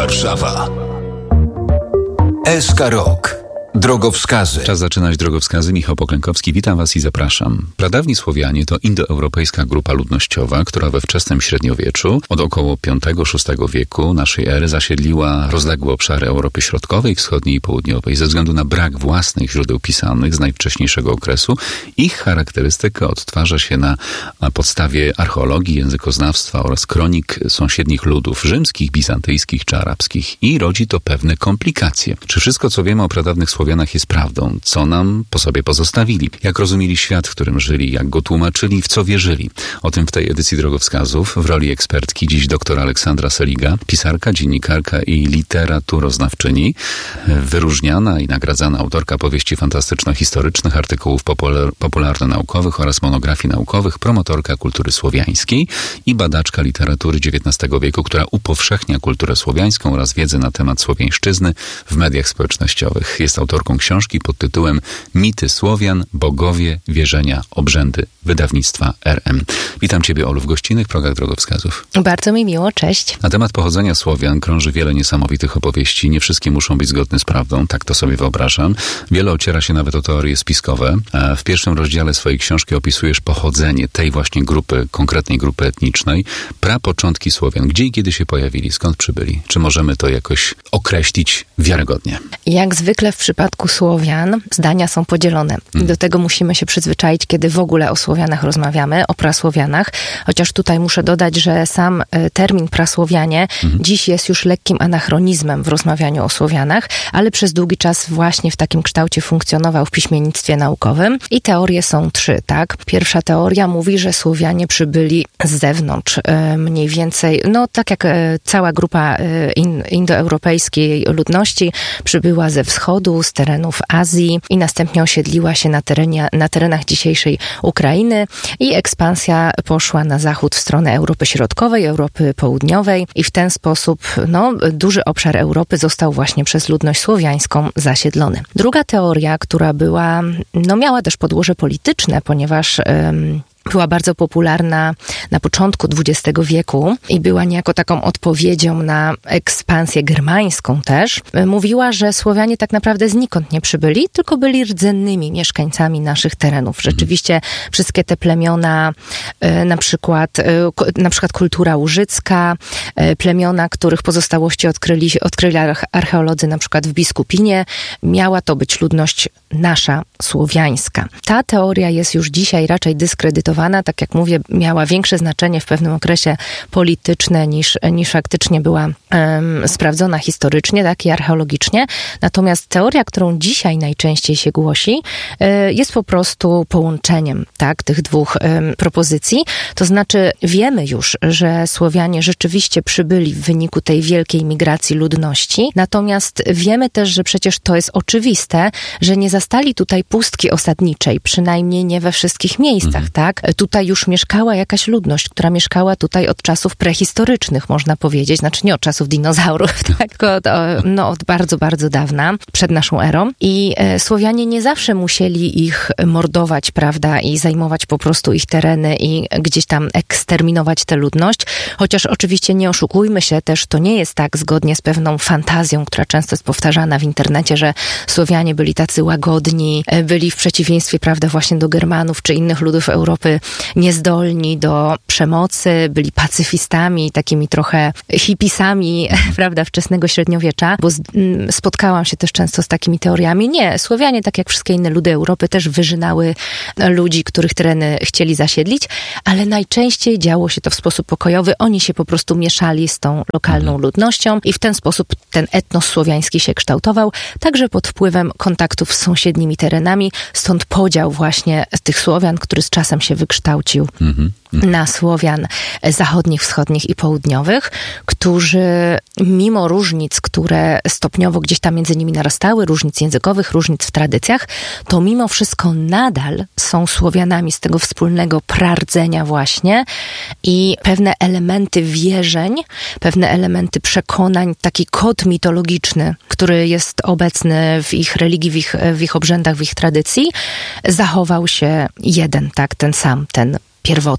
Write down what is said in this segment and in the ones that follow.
Warszawa. SK Rok. Drogowskazy. Czas zaczynać drogowskazy. Michał Poklękowski, witam Was i zapraszam. Pradawni Słowianie to indoeuropejska grupa ludnościowa, która we wczesnym średniowieczu, od około V-VI wieku naszej ery, zasiedliła rozległe obszary Europy Środkowej, Wschodniej i Południowej. Ze względu na brak własnych źródeł pisanych z najwcześniejszego okresu, ich charakterystyka odtwarza się na podstawie archeologii, językoznawstwa oraz kronik sąsiednich ludów rzymskich, bizantyjskich czy arabskich i rodzi to pewne komplikacje. Czy wszystko, co wiemy o pradawnych Słowianach jest prawdą? Co nam po sobie pozostawili? Jak rozumieli świat, w którym żyli? Jak go tłumaczyli? W co wierzyli? O tym w tej edycji drogowskazów w roli ekspertki dziś dr Aleksandra Seliga, pisarka, dziennikarka i literaturoznawczyni, wyróżniana i nagradzana autorka powieści fantastyczno-historycznych, artykułów popularno-naukowych oraz monografii naukowych, promotorka kultury słowiańskiej i badaczka literatury XIX wieku, która upowszechnia kulturę słowiańską oraz wiedzę na temat słowiańszczyzny w mediach społecznościowych. Jest autorką książki pod tytułem Mity Słowian, bogowie, wierzenia, obrzędy, wydawnictwa RM. Witam Ciebie, Olu, w gościnnych progach drogowskazów. Bardzo mi miło, cześć. Na temat pochodzenia Słowian krąży wiele niesamowitych opowieści. Nie wszystkie muszą być zgodne z prawdą, tak to sobie wyobrażam. Wiele ociera się nawet o teorie spiskowe. W pierwszym rozdziale swojej książki opisujesz pochodzenie tej właśnie grupy, konkretnej grupy etnicznej, prapoczątki Słowian. Gdzie i kiedy się pojawili? Skąd przybyli? Czy możemy to jakoś określić wiarygodnie? Jak zwykle w przypadku Słowian zdania są podzielone. Do tego musimy się przyzwyczaić, kiedy w ogóle o Słowianach rozmawiamy, o prasłowianach. Chociaż tutaj muszę dodać, że sam termin prasłowianie dziś jest już lekkim anachronizmem w rozmawianiu o Słowianach, ale przez długi czas właśnie w takim kształcie funkcjonował w piśmiennictwie naukowym. I teorie są trzy, tak? Pierwsza teoria mówi, że Słowianie przybyli z zewnątrz. Mniej więcej, no tak jak cała grupa indoeuropejskiej ludności przybyła ze wschodu, z terenów Azji i następnie osiedliła się na terenach dzisiejszej Ukrainy i ekspansja poszła na zachód w stronę Europy Środkowej, Europy Południowej i w ten sposób duży obszar Europy został właśnie przez ludność słowiańską zasiedlony. Druga teoria, która miała też podłoże polityczne, ponieważ była bardzo popularna na początku XX wieku i była niejako taką odpowiedzią na ekspansję germańską też. Mówiła, że Słowianie tak naprawdę znikąd nie przybyli, tylko byli rdzennymi mieszkańcami naszych terenów. Rzeczywiście wszystkie te plemiona, na przykład kultura łużycka, plemiona, których pozostałości odkryli archeolodzy na przykład w Biskupinie, miała to być ludność nasza, słowiańska. Ta teoria jest już dzisiaj raczej dyskredytowana. Tak jak mówię, miała większe znaczenie w pewnym okresie polityczne niż faktycznie była sprawdzona historycznie, tak i archeologicznie. Natomiast teoria, którą dzisiaj najczęściej się głosi, jest po prostu połączeniem, tak, tych dwóch propozycji. To znaczy wiemy już, że Słowianie rzeczywiście przybyli w wyniku tej wielkiej migracji ludności. Natomiast wiemy też, że przecież to jest oczywiste, że nie zastali tutaj pustki osadniczej, przynajmniej nie we wszystkich miejscach, tak? Tutaj już mieszkała jakaś ludność, która mieszkała tutaj od czasów prehistorycznych, można powiedzieć. Znaczy nie od czasów dinozaurów, tylko od bardzo, bardzo dawna, przed naszą erą. I Słowianie nie zawsze musieli ich mordować, prawda, i zajmować po prostu ich tereny i gdzieś tam eksterminować tę ludność. Chociaż oczywiście nie oszukujmy się, też to nie jest tak zgodnie z pewną fantazją, która często jest powtarzana w internecie, że Słowianie byli tacy łagodni, byli w przeciwieństwie, prawda, właśnie do Germanów czy innych ludów Europy niezdolni do przemocy, byli pacyfistami, takimi trochę hipisami, prawda, wczesnego średniowiecza, bo spotkałam się też często z takimi teoriami. Nie, Słowianie, tak jak wszystkie inne ludy Europy, też wyrzynały ludzi, których tereny chcieli zasiedlić, ale najczęściej działo się to w sposób pokojowy. Oni się po prostu mieszali z tą lokalną ludnością i w ten sposób ten etnos słowiański się kształtował, także pod wpływem kontaktów z sąsiednimi terenami, stąd podział właśnie tych Słowian, który z czasem się wykształcił na Słowian zachodnich, wschodnich i południowych, którzy mimo różnic, które stopniowo gdzieś tam między nimi narastały, różnic językowych, różnic w tradycjach, to mimo wszystko nadal są Słowianami z tego wspólnego prardzenia właśnie i pewne elementy wierzeń, pewne elementy przekonań, taki kod mitologiczny, który jest obecny w ich religii, w ich obrzędach, w ich tradycji, zachował się jeden, tak, ten sam, ten pierwotny.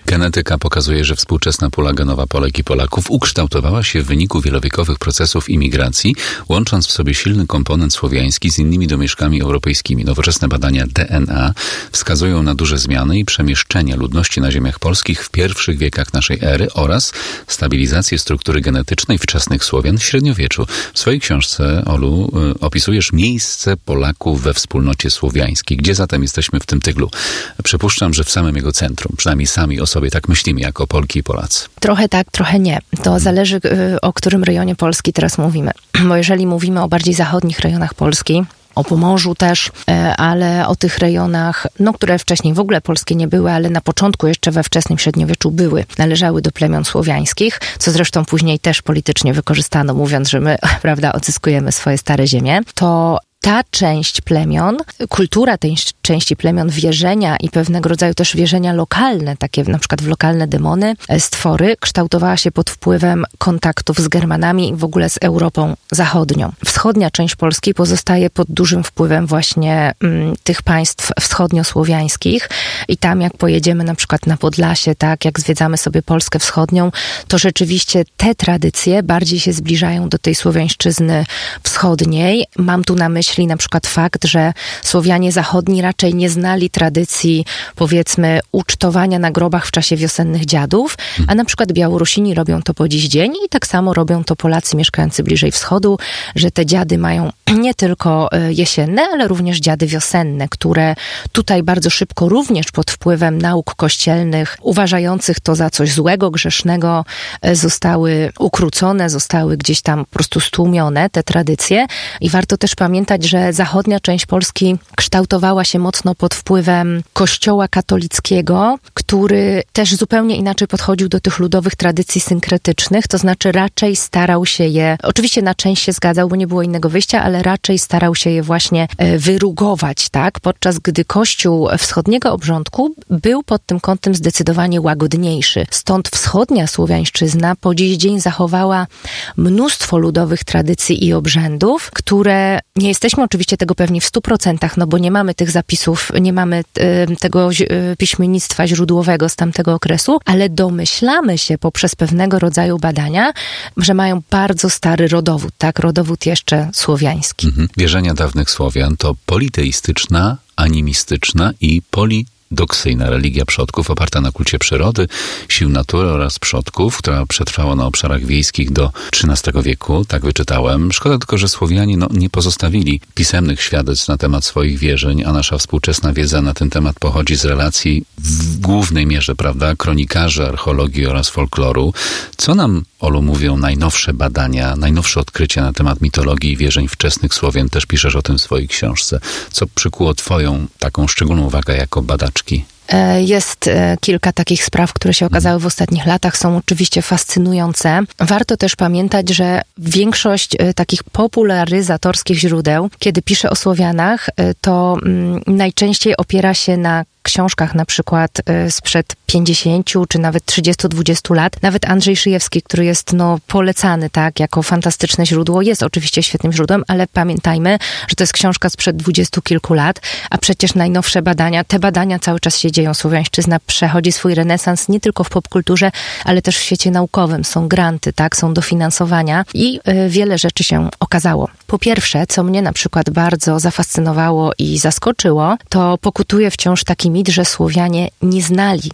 Genetyka pokazuje, że współczesna pula genowa Polek i Polaków ukształtowała się w wyniku wielowiekowych procesów imigracji, łącząc w sobie silny komponent słowiański z innymi domieszkami europejskimi. Nowoczesne badania DNA wskazują na duże zmiany i przemieszczenia ludności na ziemiach polskich w pierwszych wiekach naszej ery oraz stabilizację struktury genetycznej wczesnych Słowian w średniowieczu. W swojej książce, Olu, opisujesz miejsce Polaków we wspólnocie słowiańskiej. Gdzie zatem jesteśmy w tym tyglu? Przypuszczam, że w samym jego centrum. Przynajmniej sami o sobie tak myślimy, jako Polki i Polacy. Trochę tak, trochę nie. To zależy, o którym rejonie Polski teraz mówimy. Bo jeżeli mówimy o bardziej zachodnich rejonach Polski, o Pomorzu też, ale o tych rejonach, które wcześniej w ogóle polskie nie były, ale na początku jeszcze we wczesnym średniowieczu były, należały do plemion słowiańskich, co zresztą później też politycznie wykorzystano, mówiąc, że my, prawda, odzyskujemy swoje stare ziemie, to ta część plemion, kultura tej części plemion, wierzenia i pewnego rodzaju też wierzenia lokalne, takie na przykład w lokalne demony, stwory, kształtowała się pod wpływem kontaktów z Germanami i w ogóle z Europą Zachodnią. Wschodnia część Polski pozostaje pod dużym wpływem właśnie tych państw wschodniosłowiańskich i tam jak pojedziemy na przykład na Podlasie, tak, jak zwiedzamy sobie Polskę Wschodnią, to rzeczywiście te tradycje bardziej się zbliżają do tej słowiańszczyzny wschodniej. Mam tu na myśli na przykład fakt, że Słowianie zachodni raczej nie znali tradycji, powiedzmy, ucztowania na grobach w czasie wiosennych dziadów, a na przykład Białorusini robią to po dziś dzień i tak samo robią to Polacy mieszkający bliżej wschodu, że te dziady mają nie tylko jesienne, ale również dziady wiosenne, które tutaj bardzo szybko również pod wpływem nauk kościelnych, uważających to za coś złego, grzesznego, zostały ukrócone, zostały gdzieś tam po prostu stłumione, te tradycje. I warto też pamiętać, że zachodnia część Polski kształtowała się mocno pod wpływem Kościoła katolickiego, który też zupełnie inaczej podchodził do tych ludowych tradycji synkretycznych, to znaczy raczej starał się je, oczywiście na część się zgadzał, bo nie było innego wyjścia, ale raczej starał się je właśnie wyrugować, tak? Podczas gdy Kościół wschodniego obrządku był pod tym kątem zdecydowanie łagodniejszy. Stąd wschodnia słowiańszczyzna po dziś dzień zachowała mnóstwo ludowych tradycji i obrzędów, które nie jesteśmy oczywiście tego pewni w 100%, bo nie mamy tych zapisów, nie mamy tego piśmiennictwa źródłowego z tamtego okresu, ale domyślamy się poprzez pewnego rodzaju badania, że mają bardzo stary rodowód, tak? Rodowód jeszcze słowiański. Wierzenia dawnych Słowian to politeistyczna, animistyczna i polidoksyjna religia przodków oparta na kulcie przyrody, sił natury oraz przodków, która przetrwała na obszarach wiejskich do XIII wieku, tak wyczytałem. Szkoda tylko, że Słowianie nie pozostawili pisemnych świadectw na temat swoich wierzeń, a nasza współczesna wiedza na ten temat pochodzi z relacji w głównej mierze, prawda, kronikarzy, archeologii oraz folkloru. Co nam, Olu, mówią najnowsze badania, najnowsze odkrycia na temat mitologii i wierzeń wczesnych Słowian? Też piszesz o tym w swojej książce. Co przykuło twoją taką szczególną uwagę jako badaczki? Jest kilka takich spraw, które się okazały w ostatnich latach, są oczywiście fascynujące. Warto też pamiętać, że większość takich popularyzatorskich źródeł, kiedy pisze o Słowianach, to najczęściej opiera się na książkach na przykład sprzed 50 czy nawet 30-20 lat. Nawet Andrzej Szyjewski, który jest polecany, tak, jako fantastyczne źródło, jest oczywiście świetnym źródłem, ale pamiętajmy, że to jest książka sprzed 20 kilku lat, a przecież najnowsze badania, te badania cały czas się dzieją. Słowiańszczyzna przechodzi swój renesans nie tylko w popkulturze, ale też w świecie naukowym. Są granty, tak, są dofinansowania i wiele rzeczy się okazało. Po pierwsze, co mnie na przykład bardzo zafascynowało i zaskoczyło, to pokutuje wciąż taki mit, że Słowianie nie znali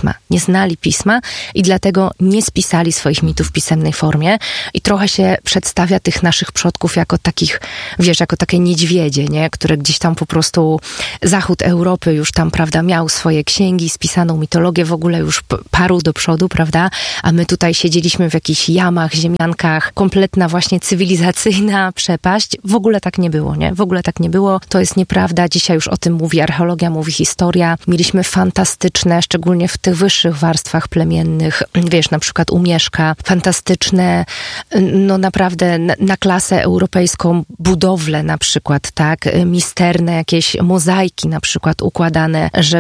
pisma i dlatego nie spisali swoich mitów w pisemnej formie i trochę się przedstawia tych naszych przodków jako takich, jako takie niedźwiedzie, nie? Które gdzieś tam po prostu zachód Europy już tam, prawda, miał swoje księgi, spisaną mitologię w ogóle już paru do przodu, prawda, a my tutaj siedzieliśmy w jakichś jamach, ziemiankach, kompletna właśnie cywilizacyjna przepaść. W ogóle tak nie było, nie? W ogóle tak nie było. To jest nieprawda. Dzisiaj już o tym mówi archeologia, mówi historia. Mieliśmy fantastyczne, szczególnie w tych wyższych warstwach plemiennych, na przykład u Mieszka, fantastyczne, naprawdę na klasę europejską budowle na przykład, tak, misterne jakieś mozaiki na przykład układane, żeby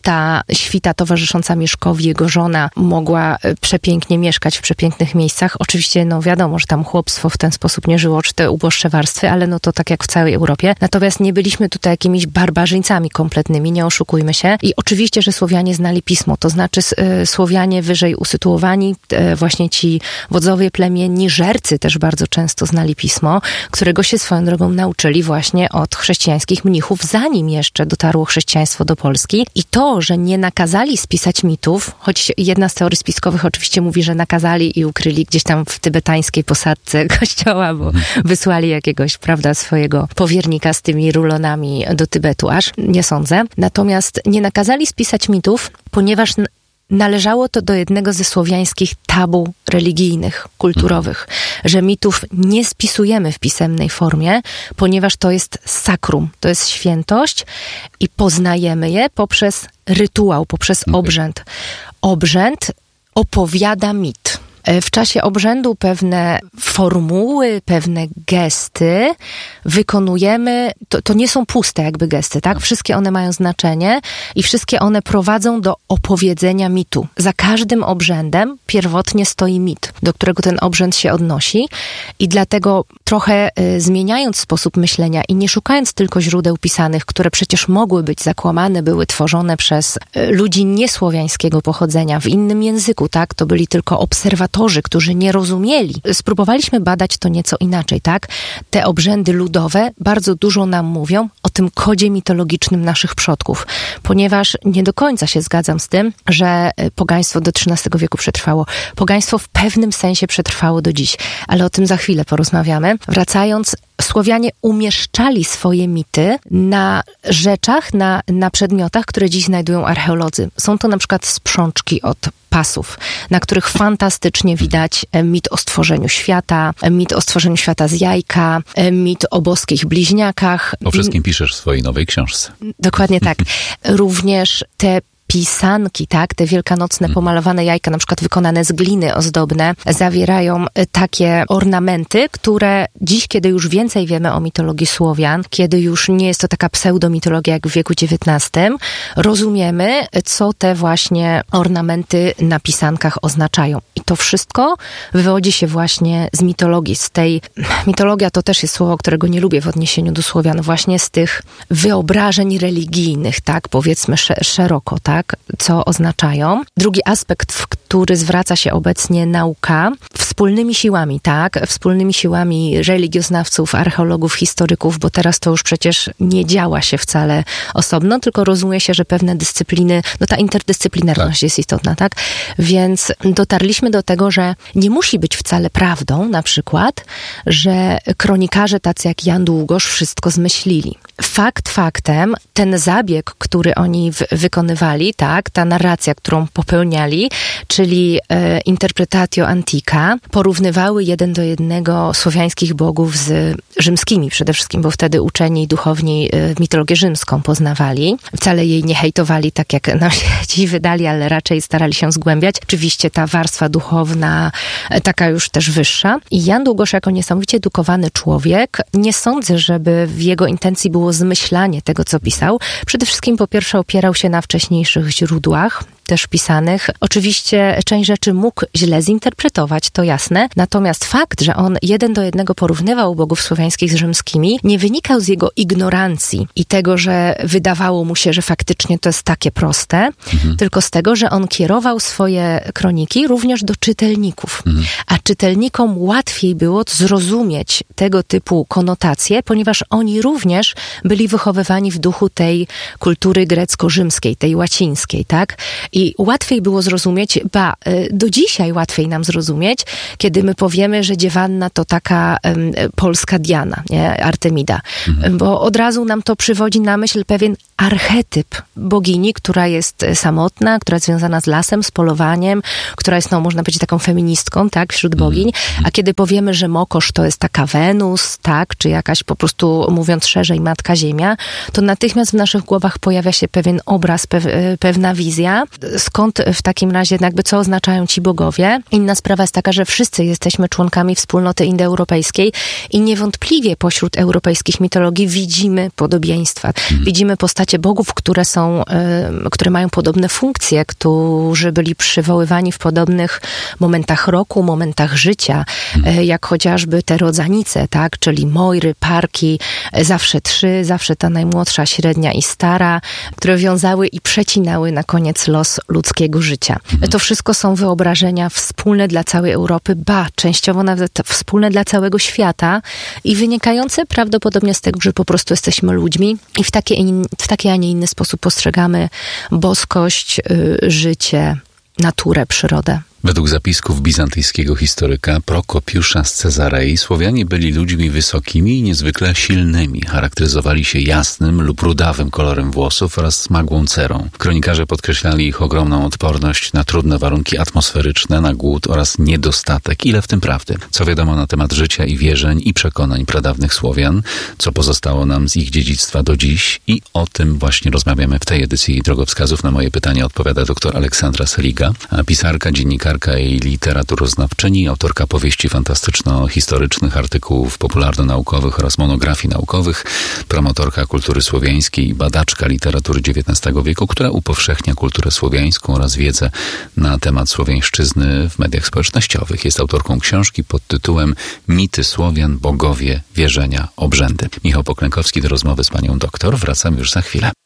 ta świta towarzysząca Mieszkowi, jego żona, mogła przepięknie mieszkać w przepięknych miejscach. Oczywiście, wiadomo, że tam chłopstwo w ten sposób nie żyło, czy te uboższe warstwy, ale to tak jak w całej Europie. Natomiast nie byliśmy tutaj jakimiś barbarzyńcami kompletnymi, nie oszukujmy się. I oczywiście, że Słowianie znali pismo, to znaczy Słowianie wyżej usytuowani, właśnie ci wodzowie plemienni, żercy też bardzo często znali pismo, którego się swoją drogą nauczyli właśnie od chrześcijańskich mnichów, zanim jeszcze dotarło chrześcijaństwo do Polski. I to, że nie nakazali spisać mitów, choć jedna z teorii spiskowych oczywiście mówi, że nakazali i ukryli gdzieś tam w tybetańskiej posadzce kościoła, bo wysłali jakiegoś, swojego powiernika z tymi rulonami do Tybetu aż. Nie sądzę. Natomiast nie nakazali spisać mitów, ponieważ należało to do jednego ze słowiańskich tabu religijnych, kulturowych, że mitów nie spisujemy w pisemnej formie, ponieważ to jest sakrum, to jest świętość i poznajemy je poprzez rytuał, poprzez obrzęd. Obrzęd opowiada mit. W czasie obrzędu pewne formuły, pewne gesty wykonujemy, to nie są puste jakby gesty, tak? Wszystkie one mają znaczenie i wszystkie one prowadzą do opowiedzenia mitu. Za każdym obrzędem pierwotnie stoi mit, do którego ten obrzęd się odnosi i dlatego trochę zmieniając sposób myślenia i nie szukając tylko źródeł pisanych, które przecież mogły być zakłamane, były tworzone przez ludzi niesłowiańskiego pochodzenia w innym języku, tak? To byli tylko obserwatorzy, którzy nie rozumieli. Spróbowaliśmy badać to nieco inaczej, tak? Te obrzędy ludowe bardzo dużo nam mówią o tym kodzie mitologicznym naszych przodków, ponieważ nie do końca się zgadzam z tym, że pogaństwo do XIII wieku przetrwało. Pogaństwo w pewnym sensie przetrwało do dziś, ale o tym za chwilę porozmawiamy. Wracając, Słowianie umieszczali swoje mity na rzeczach, na przedmiotach, które dziś znajdują archeolodzy. Są to na przykład sprzączki od pasów, na których fantastycznie widać mit o stworzeniu świata z jajka, mit o boskich bliźniakach. O wszystkim piszesz w swojej nowej książce. Dokładnie tak. Również te pisanki, tak, te wielkanocne pomalowane jajka, na przykład wykonane z gliny ozdobne, zawierają takie ornamenty, które dziś, kiedy już więcej wiemy o mitologii Słowian, kiedy już nie jest to taka pseudomitologia jak w wieku XIX, rozumiemy, co te właśnie ornamenty na pisankach oznaczają. I to wszystko wywodzi się właśnie z mitologii, mitologia to też jest słowo, którego nie lubię w odniesieniu do Słowian, właśnie z tych wyobrażeń religijnych, tak, powiedzmy szeroko, tak, co oznaczają. Drugi aspekt, w który zwraca się obecnie nauka, wspólnymi siłami, tak, wspólnymi siłami religioznawców, archeologów, historyków, bo teraz to już przecież nie działa się wcale osobno, tylko rozumie się, że pewne dyscypliny, ta interdyscyplinarność jest istotna, tak, więc dotarliśmy do tego, że nie musi być wcale prawdą, na przykład, że kronikarze tacy jak Jan Długosz wszystko zmyślili. Fakt faktem, ten zabieg, który oni wykonywali, tak, ta narracja, którą popełniali, czyli interpretatio antica, porównywały 1 do 1 słowiańskich bogów z rzymskimi przede wszystkim, bo wtedy uczeni i duchowni mitologię rzymską poznawali. Wcale jej nie hejtowali tak, jak nam się dziś wydali, ale raczej starali się zgłębiać. Oczywiście ta warstwa duchowna, taka już też wyższa. I Jan Długosz jako niesamowicie edukowany człowiek, nie sądzę, żeby w jego intencji było zmyślanie tego, co pisał. Przede wszystkim po pierwsze opierał się na wcześniejszych źródłach, też pisanych. Oczywiście część rzeczy mógł źle zinterpretować, to jasne. Natomiast fakt, że on 1 do 1 porównywał bogów słowiańskich z rzymskimi, nie wynikał z jego ignorancji i tego, że wydawało mu się, że faktycznie to jest takie proste, tylko z tego, że on kierował swoje kroniki również do czytelników. A czytelnikom łatwiej było zrozumieć tego typu konotacje, ponieważ oni również byli wychowywani w duchu tej kultury grecko-rzymskiej, tej łacińskiej, tak? I łatwiej było zrozumieć, do dzisiaj łatwiej nam zrozumieć, kiedy my powiemy, że dziewanna to taka polska Diana, nie? Artemida. Bo od razu nam to przywodzi na myśl pewien archetyp bogini, która jest samotna, która jest związana z lasem, z polowaniem, która jest, można powiedzieć, taką feministką, tak, wśród bogiń. A kiedy powiemy, że Mokosz to jest taka Wenus, tak, czy jakaś po prostu, mówiąc szerzej, Matka Ziemia, to natychmiast w naszych głowach pojawia się pewien obraz, pewna wizja. Skąd w takim razie, jakby co oznaczają ci bogowie? Inna sprawa jest taka, że wszyscy jesteśmy członkami wspólnoty indoeuropejskiej i niewątpliwie pośród europejskich mitologii widzimy podobieństwa. Widzimy postacie bogów, które mają podobne funkcje, którzy byli przywoływani w podobnych momentach roku, momentach życia, jak chociażby te rodzanice, tak? Czyli Mojry, Parki, zawsze trzy, zawsze ta najmłodsza, średnia i stara, które wiązały i przecinały na koniec los ludzkiego życia. To wszystko są wyobrażenia wspólne dla całej Europy, częściowo nawet wspólne dla całego świata i wynikające prawdopodobnie z tego, że po prostu jesteśmy ludźmi i w taki, a nie inny sposób postrzegamy boskość, życie, naturę, przyrodę. Według zapisków bizantyjskiego historyka Prokopiusza z Cezarei Słowianie byli ludźmi wysokimi i niezwykle silnymi. Charakteryzowali się jasnym lub rudawym kolorem włosów oraz smagłą cerą. Kronikarze podkreślali ich ogromną odporność na trudne warunki atmosferyczne, na głód oraz niedostatek. Ile w tym prawdy? Co wiadomo na temat życia i wierzeń i przekonań pradawnych Słowian? Co pozostało nam z ich dziedzictwa do dziś? I o tym właśnie rozmawiamy w tej edycji Drogowskazów. Na moje pytanie odpowiada dr Aleksandra Seliga, pisarka, dziennikarka i literaturoznawczyni, autorka powieści fantastyczno-historycznych, artykułów popularno-naukowych oraz monografii naukowych, promotorka kultury słowiańskiej i badaczka literatury XIX wieku, która upowszechnia kulturę słowiańską oraz wiedzę na temat słowiańszczyzny w mediach społecznościowych. Jest autorką książki pod tytułem Mity Słowian, bogowie, wierzenia, obrzędy. Michał Poklękowski do rozmowy z panią doktor. Wracam już za chwilę.